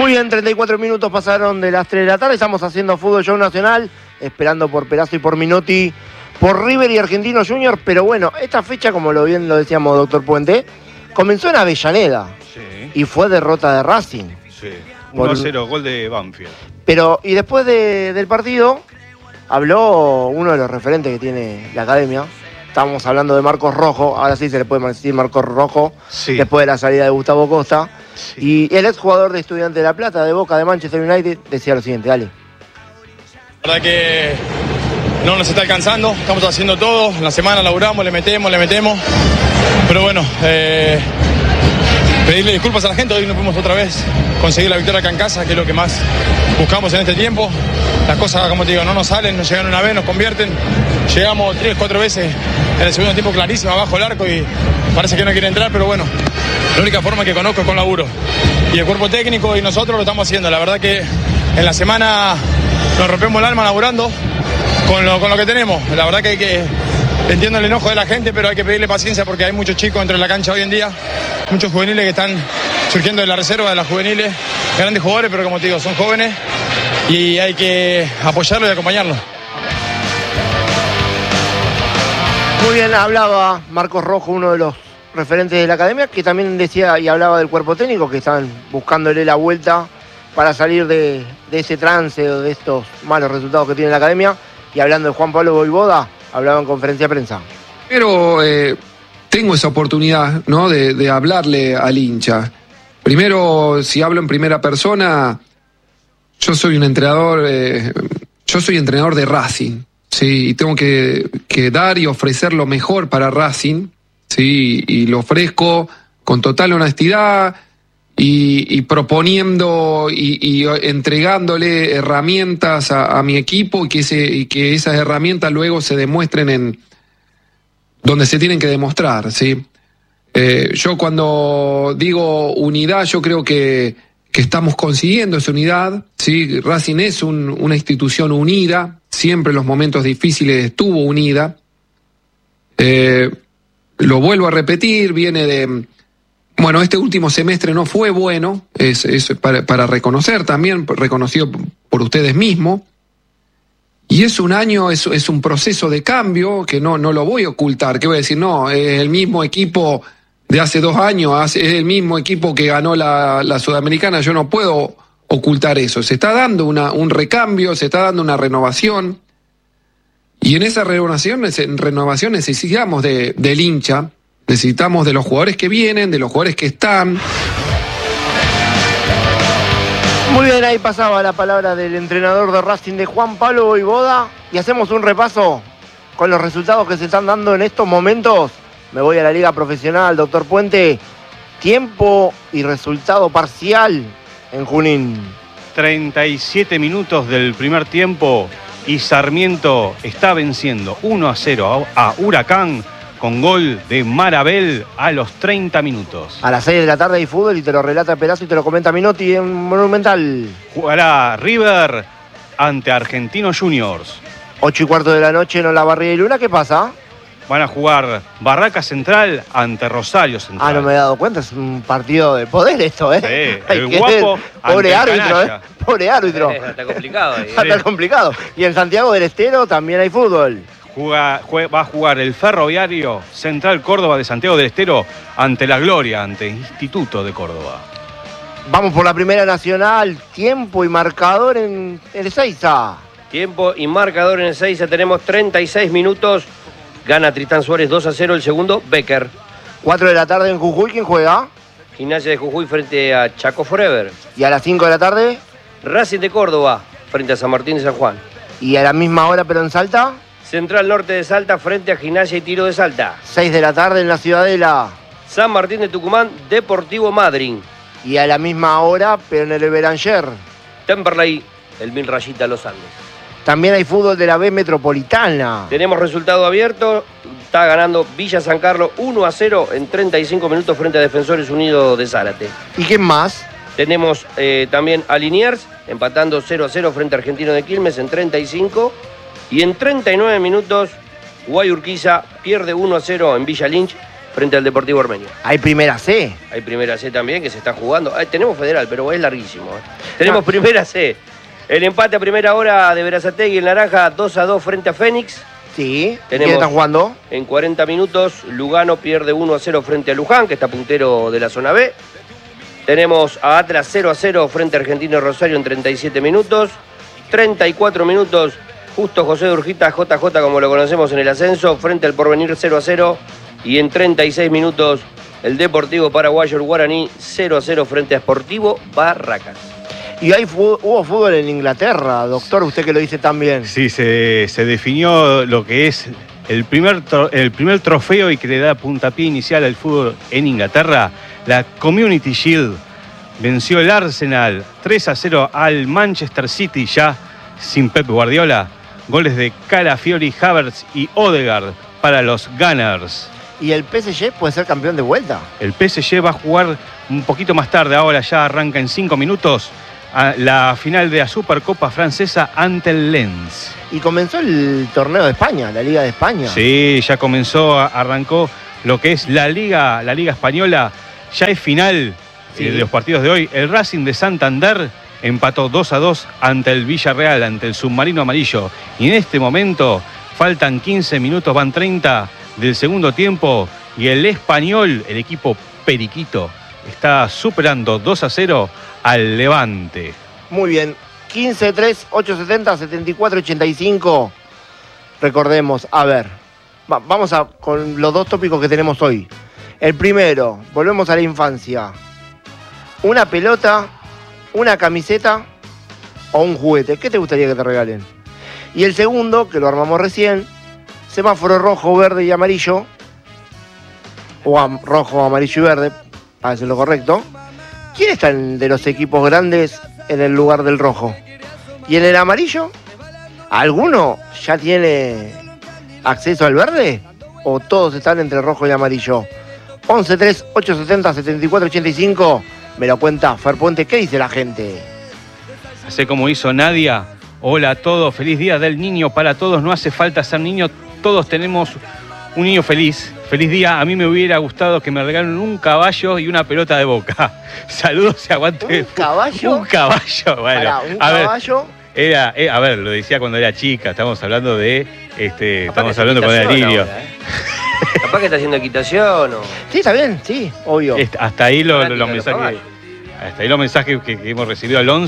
Muy bien, 34 minutos pasaron de las 3 de la tarde. Estamos haciendo Fútbol Show Nacional, esperando por Perazo y por Minotti, por River y Argentino Junior. Pero bueno, esta fecha, como bien lo decíamos, doctor Puente, comenzó en Avellaneda. Sí. Y fue derrota de Racing. Sí. 1-0, gol de Banfield. Pero, y después del partido, habló uno de los referentes que tiene la academia. Estábamos hablando de Marcos Rojo, ahora sí se le puede decir Marcos Rojo, Sí. después de la salida de Gustavo Costa. Sí. Y el exjugador de Estudiantes de La Plata, de Boca, de Manchester United, decía lo siguiente, dale. La verdad que no nos está alcanzando, estamos haciendo todo, en la semana laburamos, le metemos, pero bueno, pedirle disculpas a la gente, hoy no pudimos otra vez conseguir la victoria acá en casa, que es lo que más buscamos en este tiempo. Las cosas, como te digo, no nos salen, nos llegan una vez, nos convierten, llegamos 3, 4 veces en el segundo tiempo clarísimo abajo el arco y parece que no quiere entrar, pero bueno, la única forma que conozco es con laburo. Y el cuerpo técnico y nosotros lo estamos haciendo, la verdad que en la semana nos rompemos el alma laburando con lo que tenemos. La verdad que hay que, entiendo el enojo de la gente, pero hay que pedirle paciencia porque hay muchos chicos dentro de la cancha hoy en día, muchos juveniles que están surgiendo de la reserva de las juveniles, grandes jugadores, pero como te digo, son jóvenes y hay que apoyarlos y acompañarlos. Muy bien, hablaba Marcos Rojo, uno de los referentes de la academia, que también decía y hablaba del cuerpo técnico, que están buscándole la vuelta para salir de ese trance o de estos malos resultados que tiene la academia. Y hablando de Juan Pablo Voivoda, hablaba en conferencia de prensa. Pero tengo esa oportunidad, ¿no?, de hablarle al hincha. Primero, si hablo en primera persona, yo soy un entrenador, yo soy entrenador de Racing, ¿sí? Y tengo que dar y ofrecer lo mejor para Racing, ¿sí? Y lo ofrezco con total honestidad y proponiendo y entregándole herramientas a mi equipo y que esas herramientas luego se demuestren en donde se tienen que demostrar, ¿sí? Yo cuando digo unidad, yo creo que estamos consiguiendo esa unidad, ¿sí? Racing es una institución unida, siempre en los momentos difíciles estuvo unida. Lo vuelvo a repetir, viene de... Bueno, este último semestre no fue bueno, es para reconocer también, reconocido por ustedes mismos. Y es un año, es un proceso de cambio que no lo voy a ocultar. ¿Qué voy a decir? No, es el mismo equipo de hace 2 años, es el mismo equipo que ganó la Sudamericana. Yo no puedo ocultar eso. Se está dando un recambio, se está dando una renovación. Y en esa renovación necesitamos del hincha. Necesitamos de los jugadores que vienen, de los jugadores que están. Muy bien, ahí pasaba la palabra del entrenador de Racing, de Juan Pablo Voivoda. Y hacemos un repaso con los resultados que se están dando en estos momentos. Me voy a la Liga Profesional, doctor Puente. Tiempo y resultado parcial en Junín. 37 minutos del primer tiempo y Sarmiento está venciendo 1-0 a Huracán, con gol de Marabel a los 30 minutos. A las 6 de la tarde hay fútbol y te lo relata Perazo y te lo comenta Minotti en Monumental. Jugará River ante Argentino Juniors. 8:15 de la noche en Olavarría y Luna, ¿qué pasa? Van a jugar Barraca Central ante Rosario Central. No me he dado cuenta, es un partido de poder esto, ¿eh? Sí, el guapo pobre ante el árbitro, canalla. Pobre árbitro. Está complicado ahí. Está complicado. Y en Santiago del Estero también hay fútbol. Va a jugar el Ferroviario Central Córdoba de Santiago del Estero ante La Gloria, ante Instituto de Córdoba. Vamos por la Primera Nacional, tiempo y marcador en el Ezeiza. Tiempo y marcador en el 6, tenemos 36 minutos. Gana Tristán Suárez 2-0, el segundo, Becker. 4 de la tarde en Jujuy, ¿quién juega? Gimnasia de Jujuy frente a Chaco Forever. Y a las 5 de la tarde. Racing de Córdoba frente a San Martín de San Juan. Y a la misma hora, pero en Salta. Central Norte de Salta frente a Gimnasia y Tiro de Salta. 6 de la tarde en la Ciudadela. San Martín de Tucumán, Deportivo Madryn. Y a la misma hora, pero en el Beranger. Temperley, el Mil Rayita Los Andes. También hay fútbol de la B Metropolitana. Tenemos resultado abierto. Está ganando Villa San Carlos 1-0 en 35 minutos frente a Defensores Unidos de Zárate. ¿Y quién más? Tenemos también a Liniers empatando 0-0 frente a Argentino de Quilmes en 35. Y en 39 minutos, Guayurquiza pierde 1-0 en Villa Lynch frente al Deportivo Ormeño. Hay primera C. Hay primera C también que se está jugando. Tenemos federal, pero es larguísimo. Tenemos primera C. El empate a primera hora de Berazategui en Naranja, 2-2 frente a Fénix. Sí. ¿Quién está jugando? En 40 minutos, Lugano pierde 1-0 frente a Luján, que está puntero de la zona B. Tenemos a Atlas 0-0 frente a Argentino Rosario en 37 minutos. 34 minutos, Justo José de Urgita, JJ como lo conocemos en el ascenso, frente al Porvenir 0-0. Y en 36 minutos, el Deportivo Paraguayo, el Guaraní 0-0 frente a Sportivo Barracas. Y ahí hubo fútbol en Inglaterra, doctor, usted que lo dice también. Sí, se definió lo que es el primer trofeo y que le da puntapié inicial al fútbol en Inglaterra. La Community Shield venció el Arsenal 3-0 al Manchester City, ya sin Pep Guardiola. Goles de Calafiori, Havertz y Odegaard para los Gunners. ¿Y el PSG puede ser campeón de vuelta? El PSG va a jugar un poquito más tarde, ahora ya arranca en 5 minutos, a la final de la Supercopa Francesa ante el Lens. Y comenzó el torneo de España, la Liga de España. Sí, ya arrancó lo que es la Liga Española. Ya es final de los partidos de hoy. El Racing de Santander empató 2-2 ante el Villarreal, ante el Submarino Amarillo. Y en este momento faltan 15 minutos, van 30 del segundo tiempo. Y el Español, el equipo periquito, está superando 2-0 al Levante. Muy bien. 15-3, 870-74-85. Recordemos, a ver, vamos con los dos tópicos que tenemos hoy. El primero, volvemos a la infancia. Una pelota, una camiseta o un juguete. ¿Qué te gustaría que te regalen? Y el segundo, que lo armamos recién, semáforo rojo, verde y amarillo. O rojo, amarillo y verde, para hacer lo correcto. ¿Quién está de los equipos grandes en el lugar del rojo? ¿Y en el amarillo? ¿Alguno ya tiene acceso al verde? ¿O todos están entre rojo y amarillo? 11-3-870-74-85. Me lo cuenta Fer Puente. ¿Qué dice la gente? Hace como hizo Nadia. Hola a todos. Feliz día del niño para todos. No hace falta ser niño. Todos tenemos un niño feliz. Feliz día. A mí me hubiera gustado que me regalen un caballo y una pelota de Boca. Saludos y aguante. ¿Un caballo? Un caballo. Bueno, Pará, un caballo. A ver, lo decía cuando era chica. Estamos hablando de... estamos hablando cuando era niño. Capaz que está haciendo equitación o... Sí, está bien, sí, obvio. Hasta ahí los mensajes. Hasta ahí los mensajes que hemos recibido al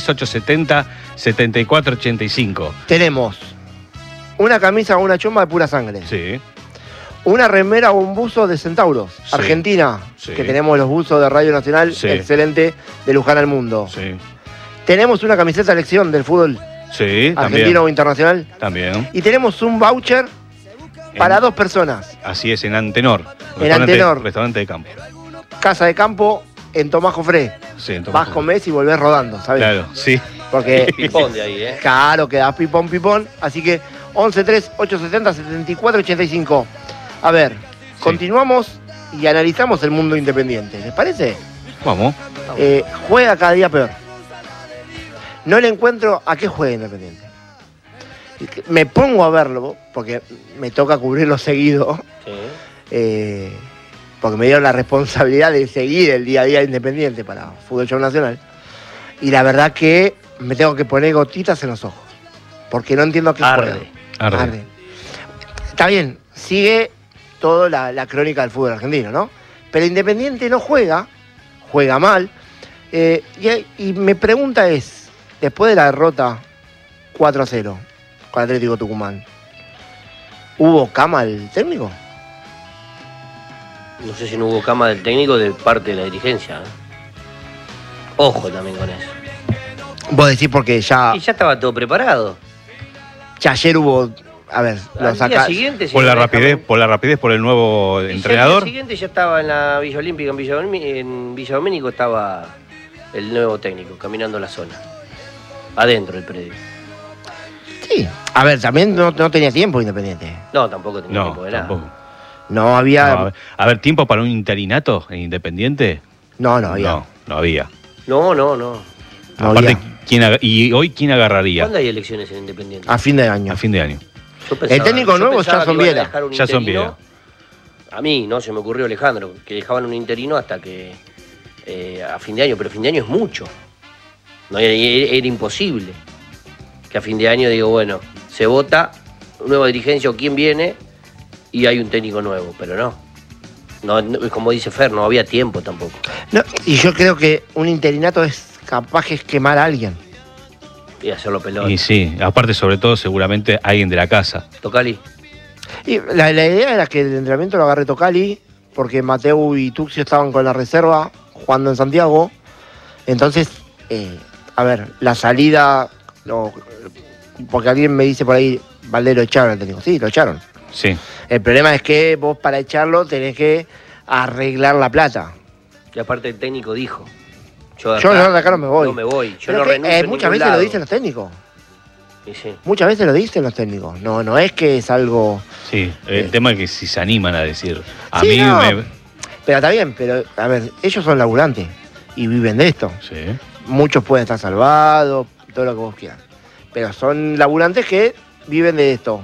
11-3870-7485. Tenemos una camisa o una chomba de pura sangre. Sí. Una remera o un buzo de Centauros, Sí. Argentina, Sí. que tenemos los buzos de Radio Nacional, Sí. excelente, de Luján al Mundo. Sí. Tenemos una camiseta de selección del fútbol Sí, argentino o internacional. También. Y tenemos un voucher para 2 personas. Así es, en Antenor. Restaurante de campo. Casa de campo en Tomás Jofré. Sí, en Vas, comés y volvés rodando, ¿sabes? Claro, sí. Porque Pipón de ahí, claro, quedás pipón. Así que 11-3-870-74-85. A ver, continuamos y analizamos el mundo independiente. ¿Les parece? Vamos. Juega cada día peor. No le encuentro a qué juega Independiente. Me pongo a verlo, porque me toca cubrirlo seguido. Sí. Porque me dieron la responsabilidad de seguir el día a día de Independiente para Fútbol Show Nacional. Y la verdad que me tengo que poner gotitas en los ojos. Porque no entiendo a qué juega. Arde. Está bien, sigue toda la crónica del fútbol argentino, ¿no? Pero Independiente no juega mal. Y mi pregunta es, después de la derrota 4-0 con Atlético Tucumán, ¿hubo cama el técnico? No sé si no hubo cama del técnico de parte de la dirigencia. Ojo también con eso. Vos decís porque ya Y ya estaba todo preparado. ayer hubo... A ver, lo Al día saca... siguiente... si Por la no rapidez, por el nuevo Y entrenador. al día siguiente ya estaba en la Villa Olímpica, en Villa Doménico estaba el nuevo técnico, caminando la zona. Adentro del predio. Sí. A ver, también no tenía tiempo Independiente. No, tampoco tenía No, tiempo de nada. tampoco. No había... No, a ver, ¿tiempo para un interinato en Independiente? No había. No había. No. No Aparte, había. ¿y hoy quién agarraría? ¿Cuándo hay elecciones en Independiente? A fin de año. A fin de año. Yo pensaba- El técnico yo nuevo pensaba ya son que iban a Viera. dejar un Ya son interino Viera. A mí, ¿no? Se me ocurrió Alejandro, que dejaban un interino hasta que a fin de año, pero fin de año es mucho. No, era imposible que a fin de año digo, bueno, se vota nueva dirigencia o quién viene y hay un técnico nuevo, pero no, como dice Fer, no había tiempo tampoco. No, y yo creo que un interinato es capaz de quemar a alguien. Y hacerlo pelota. Y sí, aparte sobre todo seguramente alguien de la casa. Tocali. Y la idea era que el entrenamiento lo agarre Tocali, porque Mateu y Tuxio estaban con la reserva jugando en Santiago. Entonces, a ver, la salida, porque alguien me dice por ahí, Valdés lo echaron al técnico. Sí, lo echaron. Sí. El problema es que vos para echarlo tenés que arreglar la plata. Y aparte el técnico dijo, yo de acá no me voy. No me voy, yo pero no renuncio en muchas ningún veces lado. lo dicen los técnicos. Y sí. Muchas veces lo dicen los técnicos. No es que es algo... Sí, el tema es que si se animan a decir. A Sí, mí no, me... Pero está bien, pero a ver, ellos son laburantes y viven de esto. Sí. Muchos pueden estar salvados, todo lo que vos quieras. Pero son laburantes que viven de esto.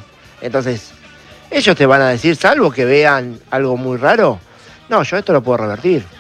Entonces, ellos te van a decir, salvo que vean algo muy raro, no, yo esto lo puedo revertir.